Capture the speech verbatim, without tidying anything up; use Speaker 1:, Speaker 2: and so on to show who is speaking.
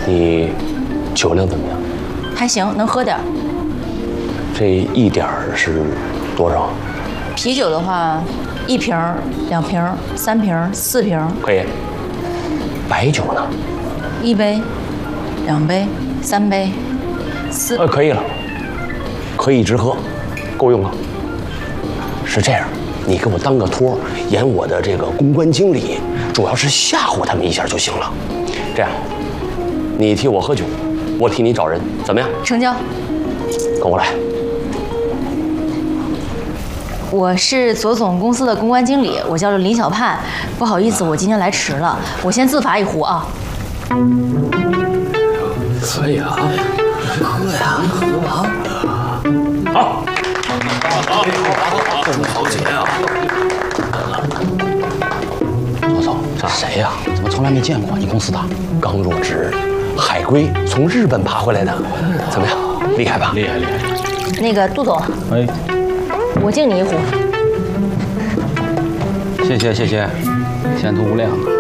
Speaker 1: 你酒量怎么样？
Speaker 2: 还行，能喝点儿。
Speaker 1: 这一点儿是多少？
Speaker 2: 啤酒的话，一瓶、两瓶、三瓶、四瓶。
Speaker 1: 可以。白酒呢？
Speaker 2: 一杯、两杯、三杯、四。
Speaker 1: 呃，可以了，可以一直喝，够用了。是这样，你给我当个托，演我的这个公关经理，主要是吓唬他们一下就行了。这样，你替我喝酒，我替你找人，怎么样？
Speaker 2: 成交。
Speaker 1: 跟我来。
Speaker 2: 我是左总公司的公关经理，我叫林小盼。不好意思，我今天来迟了，我先自罚一壶啊。
Speaker 3: 可以啊，喝呀，喝啊！
Speaker 1: 好，
Speaker 3: 好，好姐啊！
Speaker 4: 左总，这谁呀？怎么从来没见过？你公司的？
Speaker 1: 刚入职，海归，从日本爬回来的，怎么样？厉害吧？
Speaker 4: 厉害厉害。
Speaker 2: 那个杜总，
Speaker 4: 哎，
Speaker 2: 我敬你一壶。
Speaker 4: 谢谢谢谢，前途无量。